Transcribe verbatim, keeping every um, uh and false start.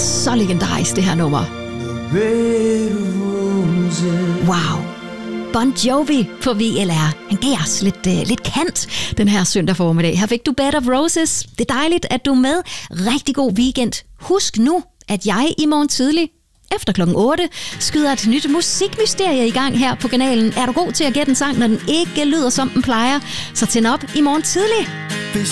så legendarisk, det her nummer. Wow. Bon Jovi på V L R. Han gav os lidt, uh, lidt kant den her søndag formiddag. Her fik du Bed of Roses. Det er dejligt, at du er med. Rigtig god weekend. Husk nu, at jeg i morgen tidlig, efter klokken otte, skyder et nyt musikmysterie i gang her på kanalen. Er du god til at gætte en sang, når den ikke lyder, som den plejer? Så tænd op i morgen tidlig.